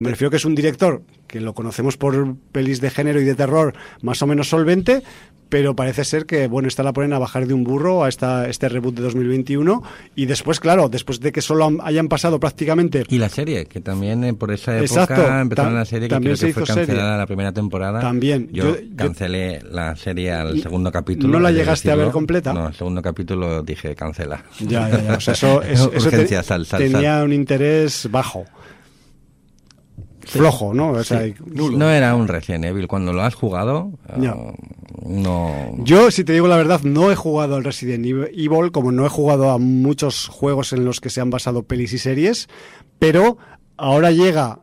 Me refiero que es un director que lo conocemos por pelis de género y de terror más o menos solvente, pero parece ser que, bueno, esta la ponen a bajar de un burro a este reboot de 2021 y después, claro, después de que solo hayan pasado prácticamente... Y la serie, que también por esa época Exacto, empezaron la serie que creo que fue cancelada serie. La primera temporada. También. Yo cancelé la serie al segundo capítulo. ¿No la llegaste a ver completa? No, el segundo capítulo dije cancela. Ya. O sea, eso Urgencia, sal. Tenía un interés bajo. Flojo, ¿no? O sea, nulo. No era un Resident Evil. Cuando lo has jugado, no... Yo, si te digo la verdad, no he jugado al Resident Evil, como no he jugado a muchos juegos en los que se han basado pelis y series, pero ahora llega,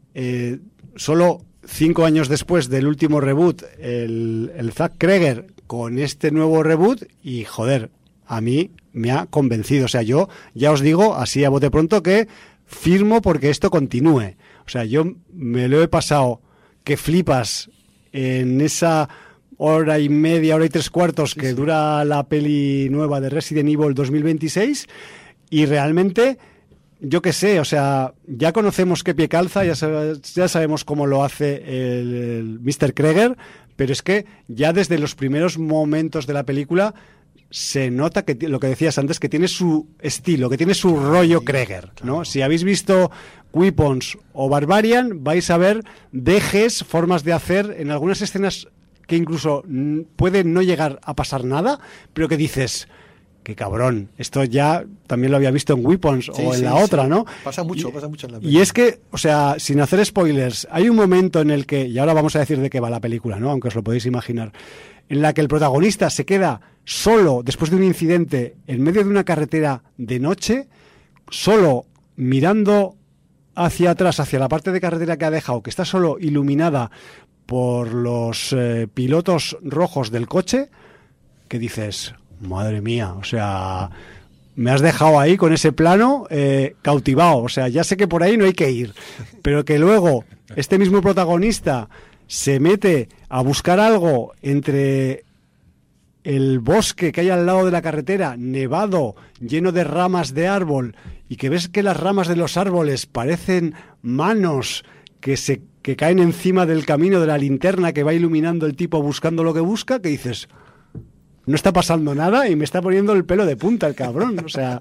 solo 5 años después del último reboot, el Zack Kreger con este nuevo reboot y, joder, a mí me ha convencido. O sea, yo ya os digo, así a bote pronto, que firmo porque esto continúe. O sea, yo me lo he pasado que flipas en esa hora y media, hora y 3/4 que dura la peli nueva de Resident Evil 2026 y realmente, yo qué sé, o sea, ya conocemos qué pie calza, ya sabemos cómo lo hace el Mr. Kreger, pero es que ya desde los primeros momentos de la película se nota que lo que decías antes, que tiene su estilo, que tiene su rollo Kreger, ¿no? Claro. Si habéis visto Weapons o Barbarian, vais a ver dejes, formas de hacer en algunas escenas que incluso puede no llegar a pasar nada, pero que dices, qué cabrón, esto ya también lo había visto en Weapons o en la otra, ¿no? Pasa mucho en la película. Y es que, o sea, sin hacer spoilers, hay un momento en el que, y ahora vamos a decir de qué va la película, ¿no? Aunque os lo podéis imaginar, en la que el protagonista se queda solo después de un incidente en medio de una carretera de noche, solo mirando hacia atrás, hacia la parte de carretera que ha dejado, que está solo iluminada por los pilotos rojos del coche, que dices, madre mía, o sea, me has dejado ahí con ese plano cautivado, o sea, ya sé que por ahí no hay que ir, pero que luego este mismo protagonista se mete a buscar algo entre el bosque que hay al lado de la carretera, nevado, lleno de ramas de árbol, y que ves que las ramas de los árboles parecen manos que caen encima del camino de la linterna que va iluminando el tipo buscando lo que busca, que dices, no está pasando nada y me está poniendo el pelo de punta el cabrón. O sea,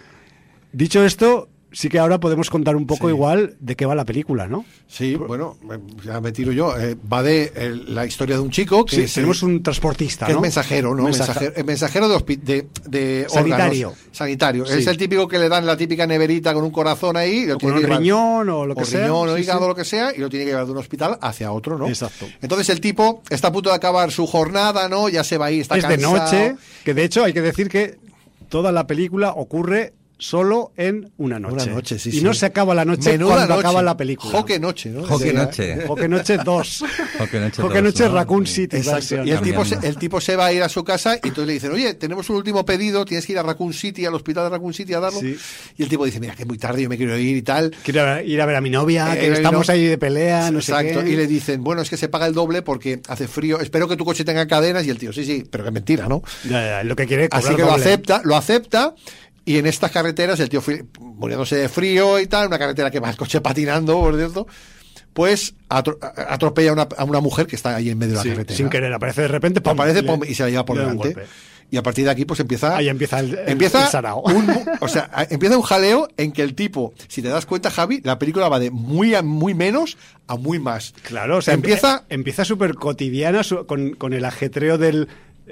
dicho esto, sí que ahora podemos contar un poco igual de qué va la película, ¿no? Sí, bueno, ya me tiro yo. Va de la historia de un chico que tenemos un transportista, que ¿no? es mensajero, ¿no? Mensajero de sanitario. Órganos. Sanitario. Sí. Es el típico que le dan la típica neverita con un corazón ahí. O con un riñón o lo que sea. Riñón o hígado, lo que sea, y lo tiene que llevar de un hospital hacia otro, ¿no? Exacto. Entonces el tipo está a punto de acabar su jornada, ¿no? Ya se va ahí, está cansado. Es de noche, que de hecho hay que decir que toda la película ocurre solo en una noche. Una noche, sí, y no se acaba la noche cuando acaba la película. Joque noche, ¿no? Joque noche. Joque noche 2. Joque noche Raccoon City. Exacto. Y el tipo se va a ir a su casa y entonces le dicen, oye, tenemos un último pedido, tienes que ir a Raccoon City, al hospital de Raccoon City a darlo. Sí. Y el tipo dice, mira, que es muy tarde, yo me quiero ir y tal. Quiero ir a ver a mi novia, que estamos ahí de pelea, no sé qué. Exacto. Y le dicen, bueno, es que se paga el doble porque hace frío, espero que tu coche tenga cadenas. Y el tío, sí, pero que mentira, ¿no? Ya, lo que quiere cobrar así que doble. lo acepta. Y en estas carreteras, el tío muriéndose de frío y tal, una carretera que va el coche patinando, por cierto, pues atropella a una mujer que está ahí en medio de la carretera. Sin querer, aparece de repente, pum, y se la lleva por delante. Y a partir de aquí, pues empieza el sarao. Empieza un jaleo en que el tipo, si te das cuenta, Javi, la película va de muy menos a muy más. Claro, o sea, empieza súper cotidiana con el ajetreo de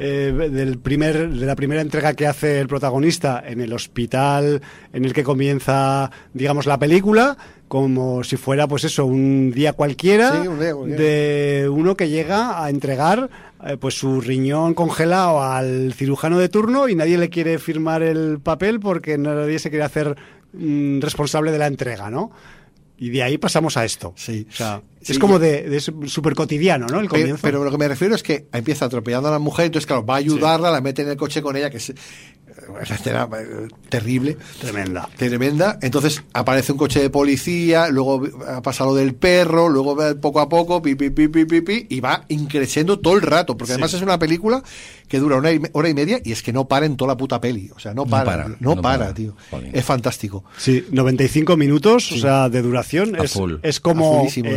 la primera entrega que hace el protagonista en el hospital en el que comienza, digamos, la película, como si fuera, pues eso, un día cualquiera, de uno que llega a entregar pues su riñón congelado al cirujano de turno y nadie le quiere firmar el papel porque nadie se quiere hacer responsable de la entrega, ¿no? Y de ahí pasamos a esto. Sí. O sea, es como de súper cotidiano, ¿no? El comienzo. Pero lo que me refiero es que empieza atropellando a la mujer, entonces, claro, va a ayudarla, la mete en el coche con ella, que Esa escena terrible. Tremenda. Entonces aparece un coche de policía, luego pasa lo del perro, luego poco a poco, y va increciendo todo el rato, porque además es una película que dura hora y media y es que no para en toda la puta peli. O sea, no para, tío. Jolín. Es fantástico. Sí, 95 minutos, o sea, de duración. Es como